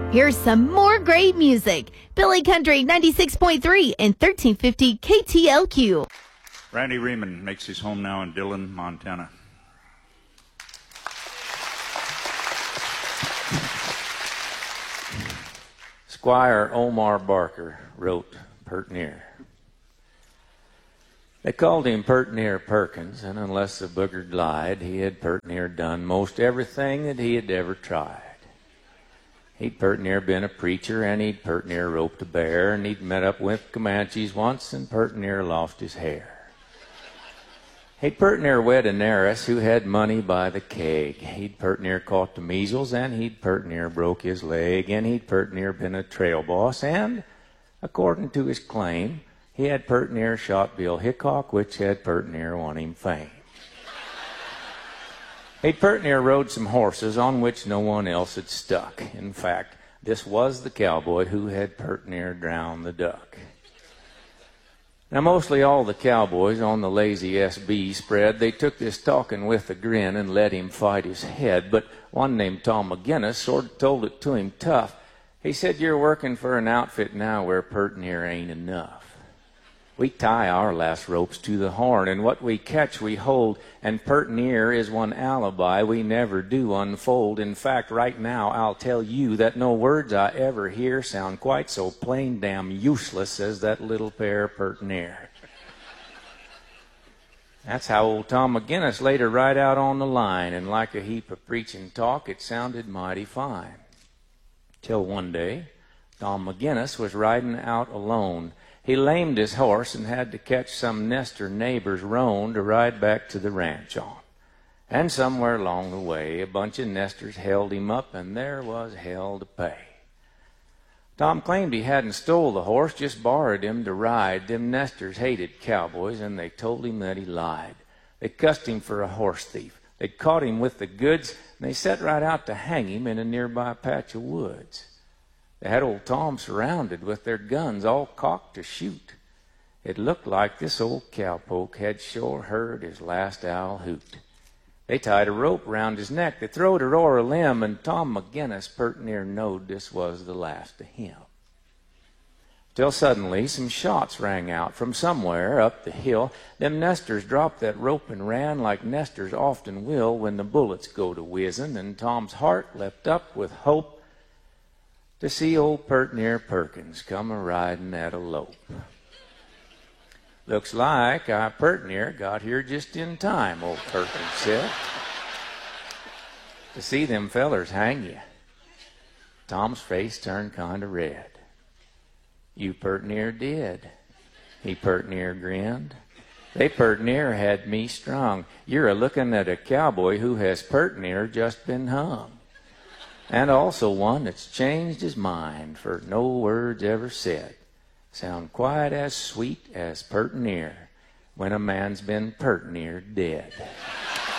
Here's some more great music. Billy Country 96.3 and 1350 KTLQ. Randy Riemann makes his home now in Dillon, Montana. Squire Omar Barker wrote Pert Near. They called him Pert Near Perkins, and unless the booger lied, he had pert near done most everything that he had ever tried. He'd pert near been a preacher, and he'd pert near roped a bear, and he'd met up with Comanches once, and pert near lost his hair. He'd pert near wed an heiress who had money by the keg. He'd pert near caught the measles, and he'd pert near broke his leg, and he'd pert near been a trail boss, and, according to his claim, he had pert near shot Bill Hickok, which had pert near won him fame. He'd pert near rode some horses on which no one else had stuck. In fact, this was the cowboy who had pert near drowned the duck. Now, mostly all the cowboys on the lazy SB spread, they took this talking with a grin and let him fight his head. But one named Tom McGinnis sort of told it to him tough. He said, "You're working for an outfit now where pert near ain't enough. We tie our last ropes to the horn, and what we catch we hold, and pert near is one alibi we never do unfold. In fact, right now I'll tell you that no words I ever hear sound quite so plain damn useless as that little pair pert near." That's how old Tom McGinnis laid her right out on the line, and like a heap of preaching talk, it sounded mighty fine. Till one day, Tom McGinnis was riding out alone. He lamed his horse and had to catch some nester neighbor's roan to ride back to the ranch on. And somewhere along the way, a bunch of nesters held him up, and there was hell to pay. Tom claimed he hadn't stole the horse, just borrowed him to ride. Them nesters hated cowboys, and they told him that he lied. They cussed him for a horse thief. They caught him with the goods, and they set right out to hang him in a nearby patch of woods. They had old Tom surrounded with their guns all cocked to shoot. It looked like this old cowpoke had sure heard his last owl hoot. They tied a rope round his neck, they throwed her o'er a limb, and Tom McGinnis pert near knowed this was the last of him. Till suddenly some shots rang out from somewhere up the hill. Them nesters dropped that rope and ran like nesters often will when the bullets go to whizzin', and Tom's heart leapt up with hope to see old pert near Perkins come a-riding at a lope. "Looks like I pert near got here just in time," old Perkins said, "to see them fellers hang you." Tom's face turned kind of red. "You pert near did." He pert near grinned. "They pert near had me strung. You're a-looking at a cowboy who has pert near just been hung. And also one that's changed his mind, for no words ever said sound quite as sweet as pert near when a man's been pert near dead."